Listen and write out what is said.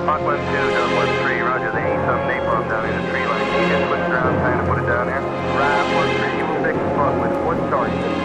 Mach 1-2, Dub 1-3, roger, they need some napalm down in the tree line. Can you just switch around, trying to put it down here? Right, 1-3, you will take the spot with one target.